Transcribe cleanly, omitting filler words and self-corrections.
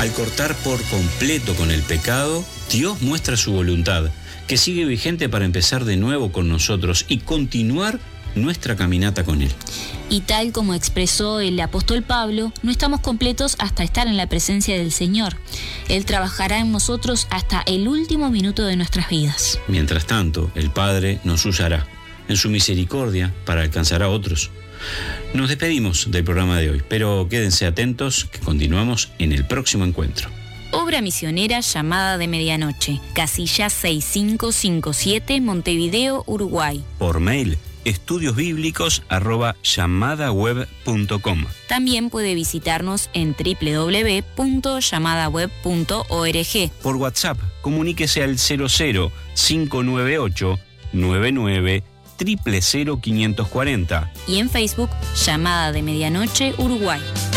Al cortar por completo con el pecado, Dios muestra su voluntad, que sigue vigente para empezar de nuevo con nosotros y continuar nuestra caminata con Él. Y tal como expresó el apóstol Pablo, no estamos completos hasta estar en la presencia del Señor. Él trabajará en nosotros hasta el último minuto de nuestras vidas. Mientras tanto, el Padre nos usará en su misericordia para alcanzar a otros. Nos despedimos del programa de hoy, pero quédense atentos que continuamos en el próximo encuentro. Obra misionera Llamada de Medianoche, casilla 6557, Montevideo, Uruguay. Por mail, estudiosbiblicos@llamadaweb.com. También puede visitarnos en www.llamadaweb.org. Por WhatsApp, comuníquese al 00 598 99 00540. Y en Facebook, Llamada de Medianoche, Uruguay.